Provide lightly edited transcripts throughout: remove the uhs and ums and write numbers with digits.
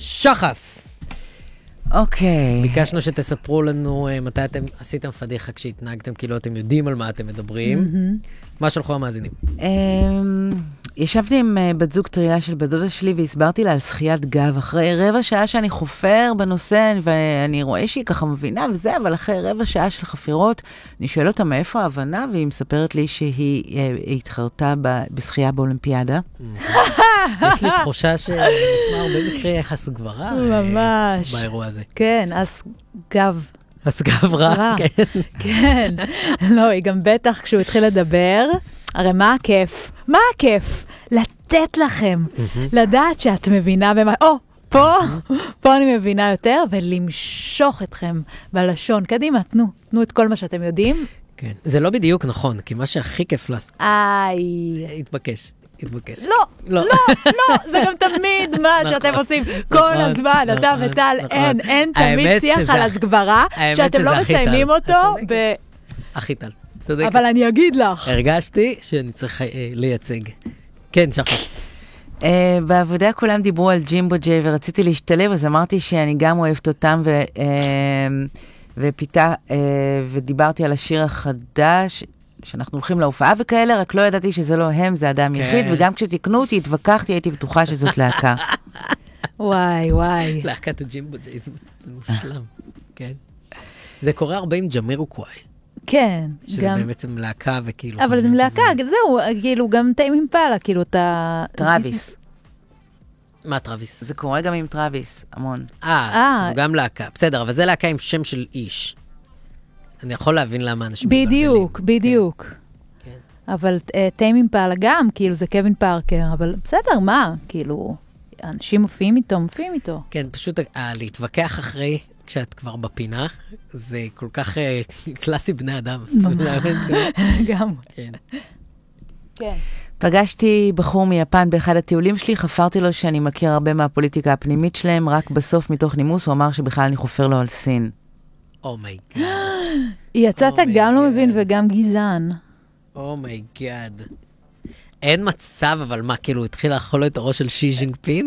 שחף. אוקיי. ביקשנו שתספרו לנו מתי אתם עשיתם פדיחה כשהתנהגתם, כאילו אתם יודעים על מה אתם מדברים. מה שלחו המאזינים? ישבתי עם בת זוג טריה של בת דודה שלי והסברתי לה על שחיית גב. אחרי רבע שעה שאני חופר בנושא, ואני רואה שהיא ככה מבינה וזה, אבל אחרי רבע שעה של חפירות, אני שואל אותה מאיפה ההבנה, והיא מספרת לי שהיא התחרתה בשחייה באולימפיאדה. יש לי תחושה שנשמע הרבה מקרי הסגברה באירוע הזה. כן, אז גב. הסגב רע, כן. כן. לא, היא גם בטח כשהוא התחיל לדבר, הרי מה הכיף? מה הכיף? לתת לכם, לדעת שאת מבינה במה, פה אני מבינה יותר, ולמשוך אתכם בלשון. קדימה, תנו את כל מה שאתם יודעים. כן, זה לא בדיוק נכון, כי מה שהכי כיף לעשות... התבקש. לא, זה גם תמיד מה שאתם עושים כל הזמן, אתה וטל, אין תמיד שיח על הסגברה, שאתם לא מסיימים אותו הכי טל, צודק. אבל אני אגיד לך. הרגשתי שאני צריך לייצג. כן, שחר. בעבודה כולם דיברו על ג'ימבו ג'יי ורציתי להשתלב, אז אמרתי שאני גם אוהבת אותם ופיתה, ודיברתי על השיר החדש, שאנחנו הולכים להופעה וכאלה, רק לא ידעתי שזה לא הם, זה אדם יחיד, וגם כשתקנו אותי, התווכחתי, הייתי בטוחה שזאת להקה. וואי. להקת הג'ימבו ג'יי, זה מושלם. כן. זה קורה הרבה עם ג'מירוקוואי. כן. שזה בעצם להקה וכאילו... אבל זה להקה, זהו, כאילו גם טיים אימפלה, כאילו אתה... טרוויס. מה טרוויס? זה קורה גם עם טרוויס, המון. זה גם להקה. בסדר, אבל זה להקה עם שם של איש. אני יכול להבין למה אנשים... בדיוק. אבל טיים אימפלה גם, כאילו זה קווין פארקר, אבל בסדר, מה? כאילו, אנשים מופיעים איתו. כן, פשוט להתווכח אחרי, כשאת כבר בפינה, זה כל כך קלאסי בני אדם. גם. כן. פגשתי בחור מיפן באחד הטיולים שלי, חפרתי לו שאני מכיר הרבה מהפוליטיקה הפנימית שלהם, רק בסוף מתוך נימוס הוא אמר שבכלל אני חופר לו על סין. אומייגאד. יצאת גם לא מבין וגם גזען. אומייגאד. אין מצב, אבל מה, כאילו, התחיל לאכול את הראש של שי ז'ינגפין?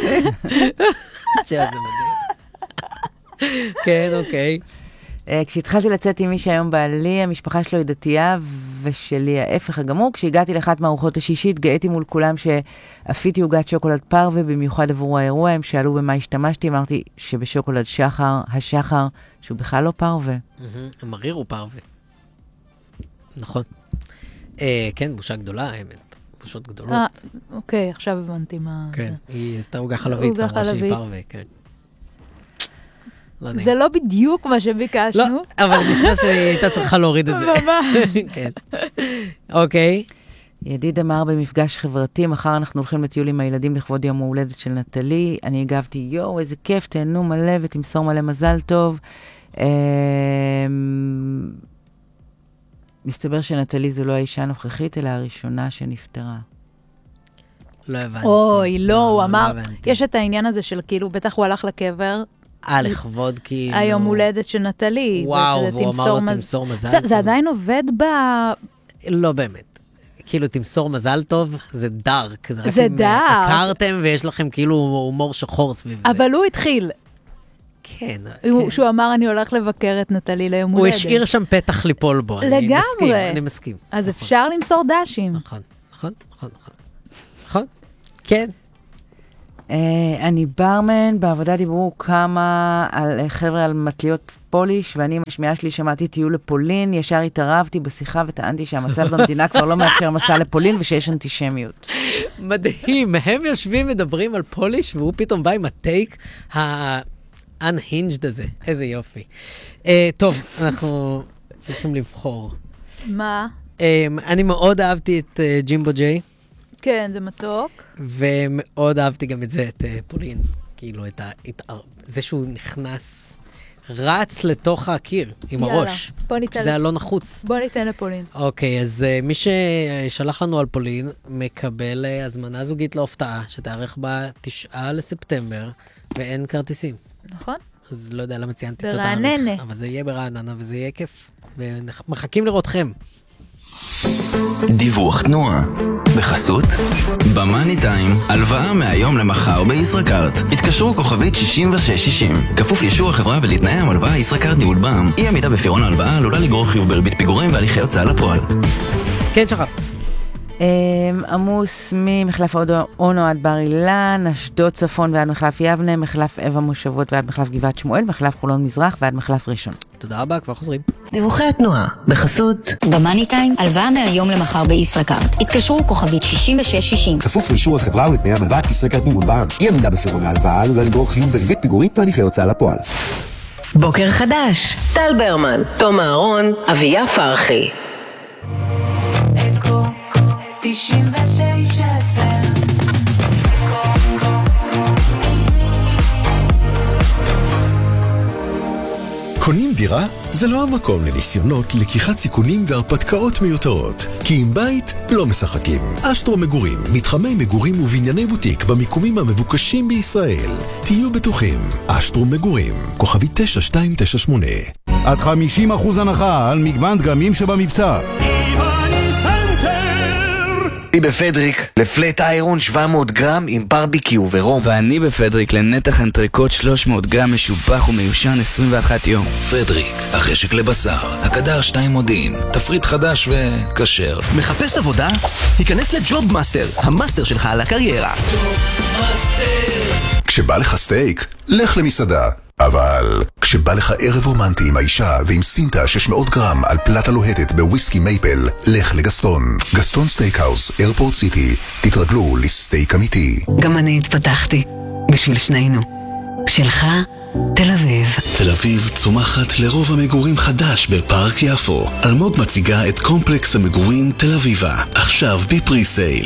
שזה מדהים. כן, אוקיי. כשהתחלתי לצאת עם מישהו היום בעלי, המשפחה שלו היא דתייה, ושלי ההפך הגמור. כשהגעתי לאחת מהארוחות השישית, התגאיתי מול כולם שאפיתי עוגת שוקולד פרווה, במיוחד עבור האירוע, הם שאלו במה השתמשתי, אמרתי שבשוקולד השחר, שהוא בכלל לא פרווה. המריר הוא פרווה. נכון. כן, בושה גדולה, האמת. בושות גדולות. אוקיי, עכשיו הבנתי מה... כן, היא עשתה עוגה חלבית, אמרה שהיא פרווה, כן. זה לא בדיוק מה שביקשנו. לא, אבל נשמע שהייתה צריכה להוריד את זה. ממש. כן. אוקיי. ידיד אמר במפגש חברתי, מחר אנחנו הולכים לטיול עם הילדים לכבוד יום ההולדת של נטלי. אני הגבתי, יואו, איזה כיף, תהנו מלא ותמסור מלא מזל טוב. מסתבר שנטלי זו לא האישה הנוכחית, אלא הראשונה שנפטרה. לא הבנתי. אוי, לא, הוא אמר, יש את העניין הזה של כאילו, בטח הוא הלך לקבר, לכבוד כאילו... היום הולדת של נטלי. וואו, והוא אמר לו תמסור מזל טוב. זה עדיין עובד לא באמת. כאילו תמסור מזל טוב, זה דארק. זה דארק. הכרתם ויש לכם כאילו הומור שחור סביב זה. אבל הוא התחיל. כן. שהוא אמר אני הולך לבקר את נטלי ליום הולדת. הוא השאיר שם פתח ליפול בו. לגמרי. אני מסכים. אז אפשר למסור דשים. נכון. כן. אני ברמן, בעבודה דיברו כמה חבר'ה על מטליות פוליש, ואני משמיעה שלי שמעתי טיול לפולין, ישר התערבתי בשיחה וטענתי שהמצב במדינה כבר לא מאפשר מסע לפולין ושיש אנטישמיות. מדהים, הם יושבים מדברים על פוליש, והוא פתאום בא עם הטייק ה-unhinged הזה. איזה יופי. טוב, אנחנו צריכים לבחור. מה? אני מאוד אהבתי את ג'ימבו ג'יי. כן, זה מתוק. ומאוד אהבתי גם את זה, את פולין. כאילו, זה שהוא נכנס, רץ לתוך הקיר עם הראש. זה היה לא נחוץ. בוא ניתן לפולין. אוקיי, אז מי ששלח לנו על פולין, מקבל הזמנה זוגית להופעה, שתארך ב9 לספטמבר, ואין כרטיסים. נכון. אז לא יודע למה ציינתי את ברעננה. אבל זה יהיה ברעננה, וזה יהיה כיף. ומחכים לראותכם. דיווח תנועה בחסות במאני טיים, הלוואה מהיום למחר בישראכרט. התקשרו כוכבית 6660, כפוף לאישור החברה ולתנאי המלוואה. ישראכרט ניהול בע"מ. אי עמידה בפירעון ההלוואה עלולה לגרור חיוב בריבית פיגורים והליכי הוצאה לפועל. כן, שחף. עמוס ממחלף אונו עד בר אילן, אשדוד צפון ועד מחלף יבנה, מחלף אב המושבות ועד מחלף גבעת שמואל, מחלף חולון מזרח ועד מחלף ראשון. תודה רבה, כבר חוזרים. דיווחי התנועה בחסות במאני טיים, הלוואה מהיום למחר בישראכרט. התקשרו כוכבית 6660, כפוף לאישור החברה ולתנאי המלווה. ישראכרט ניהול בע"מ. אי עמידה בפירעון ההלוואה עלולה לגרור חיוב בריבית פיגורים והליכי הוצאה לפועל. בוקר חדש, טל ברמן, תום אהרון, אביה פרחי. אקו 99 FM. קונים דירה? זה לא המקום לניסיונות, לקיחת סיכונים והרפתקאות מיותרות. כי עם בית לא משחקים. אשטרו מגורים, מתחמי מגורים ובנייני בוטיק במיקומים המבוקשים בישראל. תהיו בטוחים. אשטרו מגורים, כוכבי 9298. עד 50% הנחה על מגוון דגמים שבמבצע. אני בפדריק לפלט איירון 700 גרם עם ברביקיו ורום. ואני בפדריק לנתח אנטריקוט 300 גרם משובח ומיושן 21 יום. פדריק, החשק לבשר, הקדר 2 מודיעין, תפריט חדש וכשר. מחפש עבודה? היכנס לג'וב מאסטר, המאסטר שלך על הקריירה. כשבא לך סטייק, לך למסעדה. אבל כשבא לך ערב רומנטי עם האישה ועם סינטה 600 גרם על פלטה לוהטת בוויסקי מייפל, לך לגסטון. גסטון סטייקהאוס, איירפורט סיטי. תתרגלו לסטייק אמיתי. גם אני התפתחתי בשביל שנינו. שלך, תל אביב. תל אביב צומחת לרוב המגורים חדש בפארק יפו. אלמוג מציגה את קומפלקס המגורים תל אביבה, עכשיו בפרי סייל.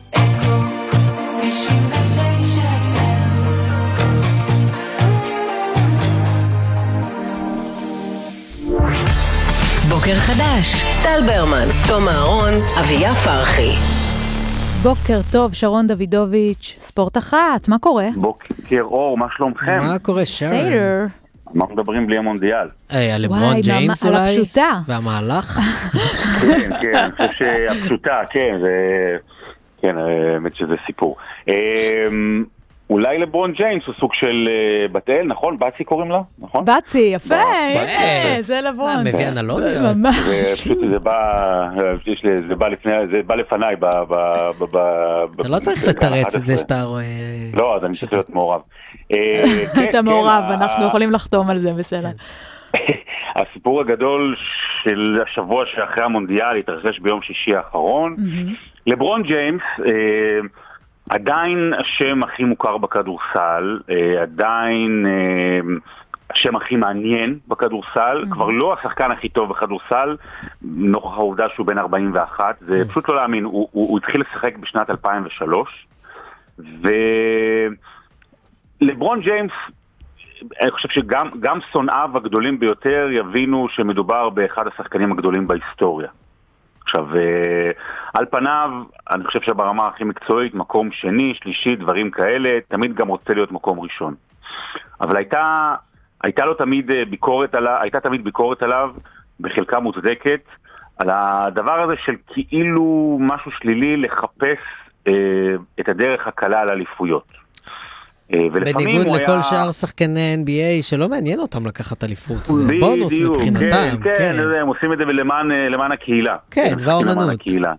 בוקר חדש, טל ברמן, תום אהרון, אביה פרחי. בוקר טוב, שרון דוידוביץ', ספורט אחת, מה קורה? בוקר אור, מה שלומכם? מה קורה, שרון? סיידר. מה מדברים בלי המונדיאל? לברון ג'יימס אולי? על הפשוטה. והמהלך? כן, אני חושב שהפשוטה, כן, כן, האמת שזה סיפור. אולי לברון ג'יימס הוא סוג של בתאל, נכון? בצי קוראים לה, נכון? בצי, יפה, זה לברון. מביא אנלוגיות. זה בא לפניי. אתה לא צריך לתרץ את זה שאתה רואה... לא, אז אני צריך להיות מעורב. אתה מעורב, אנחנו יכולים לחתום על זה, בסדר. הסיפור הגדול של השבוע שאחרי המונדיאל התרחש ביום שישי האחרון. לברון ג'יימס... עדיין השם הכי מוכר בכדורסל, עדיין השם הכי מעניין בכדורסל, כבר לא השחקן הכי טוב בכדורסל, נוכח העובדה שהוא בן 41, זה פשוט לא להאמין, הוא התחיל לשחק בשנת 2003, ולברון ג'יימס, אני חושב שגם שונאיו הגדולים ביותר יבינו שמדובר באחד השחקנים הגדולים בהיסטוריה. עכשיו, על פניו, אני חושב שברמה הכי מקצועית, מקום שני, שלישי, דברים כאלה, תמיד גם רוצה להיות מקום ראשון. אבל הייתה לו תמיד ביקורת עליו, בחלקה מוצדקת, על הדבר הזה של כאילו משהו שלילי לחפש את הדרך הקלה על אליפויות. בניגוד לכל שאר שחקני NBA שלא מעניין אותם לקחת אליפות, זה בונוס מבחינתם. כן, הם עושים את זה למען הקהילה. כן, והאומנות.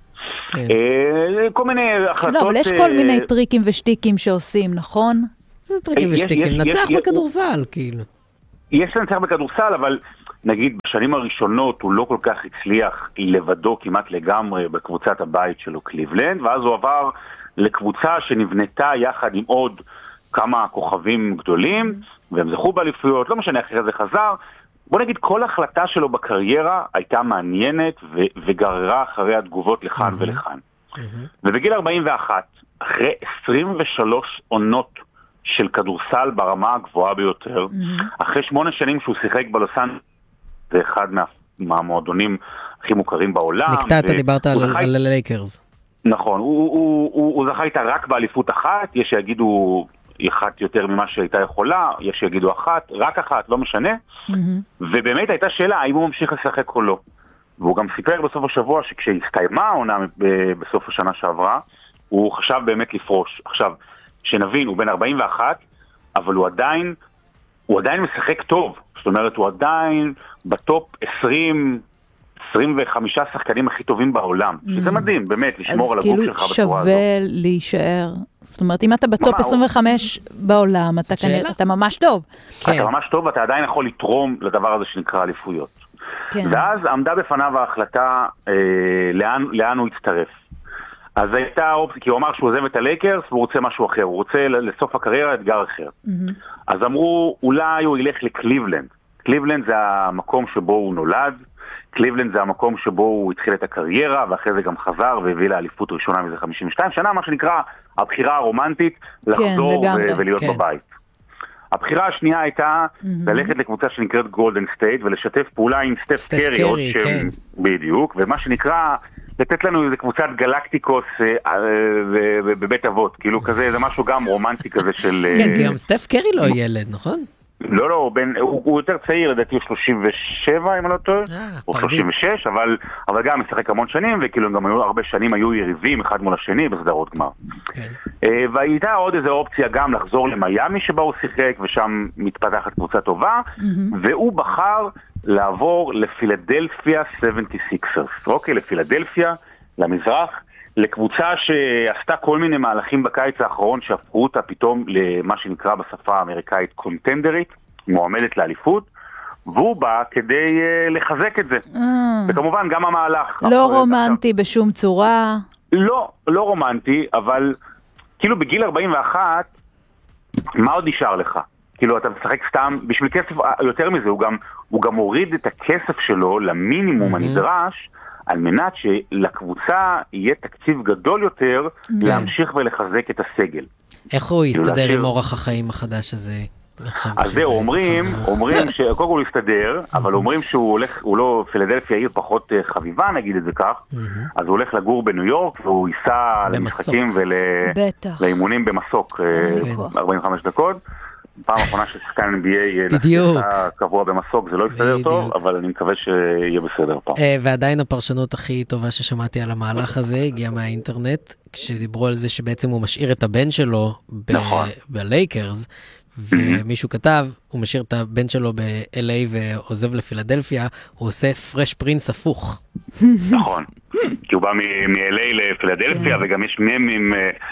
כל מיני החלטות... לא, אבל יש כל מיני טריקים ושטיקים שעושים, נכון? זה טריקים ושטיקים, נצח בכדורסל, כאילו. יש לנצח בכדורסל, אבל נגיד בשנים הראשונות הוא לא כל כך הצליח לבדו כמעט לגמרי בקבוצת הבית שלו קליבלנד, ואז הוא עבר לקבוצה שנבנתה יחד עם עוד כמה כוכבים גדולים, והם זכו באליפויות, לא משנה אחרי זה חזר. בוא נגיד, כל החלטה שלו בקריירה הייתה מעניינת וגררה אחרי התגובות לכאן ולכאן. ובגיל 41, אחרי 23 עונות של כדורסל ברמה הגבוהה ביותר, אחרי 8 שנים שהוא שיחק בלוסן, זה אחד מהמועדונים הכי מוכרים בעולם. נקטעת, דיברת על הלייקרס. נכון, הוא זכה איתה רק באליפות אחת, יש שיגידו אחת יותר ממה שהייתה יכולה, יש שיגידו אחת, רק אחת, לא משנה. ובאמת הייתה שאלה, האם הוא ממשיך לשחק או לא. והוא גם סיפר בסוף השבוע שכשהסתיימה העונה בסוף השנה שעברה, הוא חשב באמת לפרוש. עכשיו, שנבין, הוא בן 41, אבל הוא עדיין משחק טוב. זאת אומרת, הוא עדיין בטופ 25 שחקנים הכי טובים בעולם. שזה מדהים, באמת, לשמור על הגוף שלך בצורה הזאת. אז כאילו שווה להישאר. זאת אומרת, אם אתה בטופ 25 בעולם, אתה ממש טוב. אתה ממש טוב, ואתה עדיין יכול לתרום לדבר הזה שנקרא אליפויות. ואז עמדה בפניו ההחלטה לאן הוא יצטרף. אז הייתה אופציה, כי הוא אמר שהוא עוזב את הלייקרס והוא רוצה משהו אחר, הוא רוצה לסוף הקריירה אתגר אחר. אז אמרו, אולי הוא ילך לקליבלנד. קליבלנד זה המקום שבו הוא נולד, קליבלנד זה המקום שבו הוא התחיל את הקריירה, ואחרי זה גם חזר והביא לאליפות ראשונה מזה 52 שנה, מה שנקרא הבחירה הרומנטית, לחזור ולהיות בבית. הבחירה השנייה הייתה ללכת לקבוצה שנקראת גולדן סטייט, ולשתף פעולה עם סטף קרי, בדיוק, ומה שנקרא לתת לנו איזה קבוצת גלקטיקוס בבית אבות, כאילו כזה, זה משהו גם רומנטי כזה של... כן, כי גם סטף קרי לא ילד, נכון? לא, הוא יותר צעיר, לדעתי הוא 37, אם אני לא טועה, או 36, אבל גם משחק המון שנים, וכאילו גם הרבה שנים היו יריבים אחד מול השני בסדרות גמר. והייתה עוד איזו אופציה גם לחזור למיימי שבה הוא שיחק, ושם מתפתחת קבוצה טובה, והוא בחר לעבור לפילדלפיה 76ers. אוקיי, לפילדלפיה, למזרח, לקבוצה שעשתה כל מיני מהלכים בקיץ האחרון שהפכו אותה פתאום למה שנקרא בשפה האמריקאית קונטנדרית, מועמדת לאליפות, והוא בא כדי לחזק את זה. וכמובן גם המהלך. לא רומנטי בשום צורה. לא רומנטי, אבל כאילו בגיל 41, מה עוד נשאר לך? כאילו אתה משחק סתם, בשביל כסף, יותר מזה, הוא גם הוריד את הכסף שלו למינימום הנדרש, על מנת שלקבוצה יהיה תקציב גדול יותר להמשיך ולחזק את הסגל. איך הוא יסתדר עם אורח החיים החדש הזה? אז זהו, אומרים שקודם כל הוא יסתדר, אבל אומרים שהוא לא, פילדלפיה עיר פחות חביבה, נגיד את זה כך, אז הוא הולך לגור בניו יורק, והוא ייסע למשחקים ולאימונים במסוק 45 דקות. פעם האחרונה ששחקן NBA נעשה קבוע במסוק, זה לא יסתדר טוב, אבל אני מקווה שיהיה בסדר פעם. ועדיין הפרשנות הכי טובה ששמעתי על המהלך הזה הגיעה מהאינטרנט, כשדיברו על זה שבעצם הוא משאיר את הבן שלו בלייקרס, ומישהו כתב, הוא משאיר את הבן שלו ב-LA ועוזב לפילדלפיה, הוא עושה פרש פרינס הפוך. נכון, כי הוא בא מ-LA לפילדלפיה, וגם יש מימים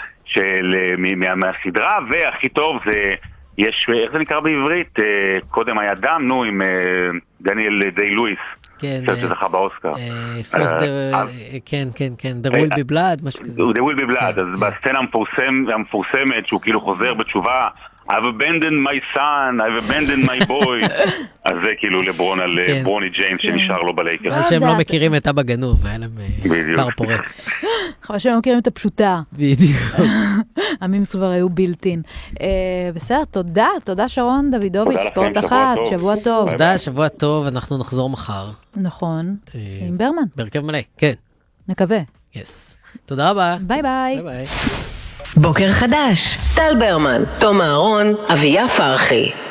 מהסדרה, והכי טוב זה... יש, איך זה נקרא בעברית? קודם היה דם, עם דניאל די לואיס, שזכה באוסקר. כן, The Will Be Blood, משהו כזה. The Will Be Blood, אז בסצנה המפורסמת, שהוא כאילו חוזר בתשובה, I've abandoned my son, I've abandoned my boy. אז זה כאילו לברון על ברוני ג'יימס שנשאר לו בלייקר. אז שהם לא מכירים את אבא גנוב, היה להם קר פורה. חבל שהם לא מכירים את הפשוטה. בדיוק. המימס כבר היו בילטין. בסדר, תודה שרון דוידוביץ', ספורט אחת, שבוע טוב. תודה, שבוע טוב, אנחנו נחזור מחר. נכון, עם ברמן. בהרכב מלא, כן. נקווה. יס. תודה רבה. ביי ביי. בוקר חדש, טל ברמן, תום אהרון, אביה פרחי.